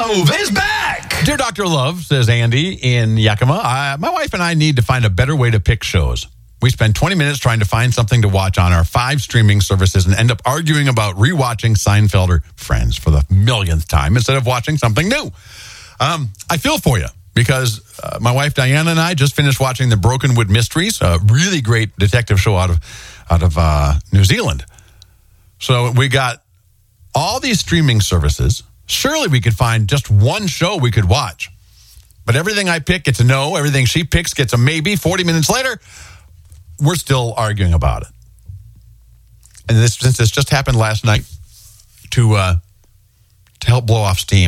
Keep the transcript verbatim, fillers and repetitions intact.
Love is back. Dear Doctor Love, says Andy in Yakima, uh, my wife and I need to find a better way to pick shows. We spend twenty minutes trying to find something to watch on our five streaming services and end up arguing about rewatching Seinfeld or Friends for the millionth time instead of watching something new. Um, I feel for you because uh, my wife Diana and I just finished watching The Brokenwood Mysteries, a really great detective show out of out of uh, New Zealand. So we got all these streaming services. Surely we could find just one show we could watch. But everything I pick gets a no. Everything she picks gets a maybe. forty minutes later, we're still arguing about it. And this, since this just happened last night, to uh, to help blow off steam,